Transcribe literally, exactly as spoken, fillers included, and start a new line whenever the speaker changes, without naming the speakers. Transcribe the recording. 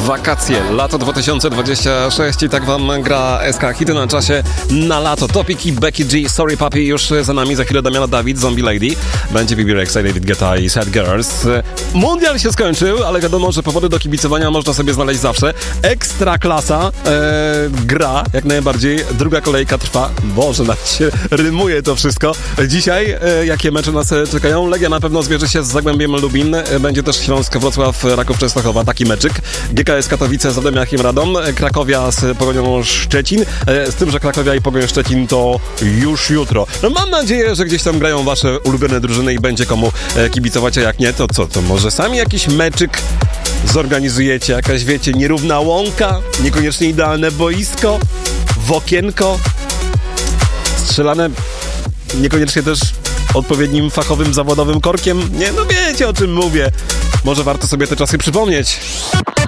wakacje, lato dwa tysiące dwudziesty szósty i tak wam gra S K Hity na czasie na lato. Topic i Becky G, Sorry Papi już za nami, za chwilę Damiana Dawid, Zombie Lady, będzie B B Rexha, David Guetta i Sad Girls. Mundial się skończył, ale wiadomo, że powody do kibicowania można sobie znaleźć zawsze. Ekstra klasa e, gra, jak najbardziej, druga kolejka trwa. Boże, nawet się rymuje to wszystko. Dzisiaj e, jakie mecze nas czekają? Legia na pewno zmierzy się z Zagłębiem Lubin, e, będzie też Śląsk, Wrocław, Raków Częstochowa, taki meczyk. G K S Katowice z Adem Achim Radom, Krakowia z Pogonią Szczecin, e, z tym, że Krakowia i Pogoń Szczecin to już jutro. No mam nadzieję, że gdzieś tam grają wasze ulubione drużyny i będzie komu e, kibicować, a jak nie, to co, to może sami jakiś meczyk zorganizujecie, jakaś, wiecie, nierówna łąka, niekoniecznie idealne boisko, w okienko, strzelane niekoniecznie też odpowiednim fachowym, zawodowym korkiem. Nie, no wiecie, o czym mówię. Może warto sobie te czasy przypomnieć.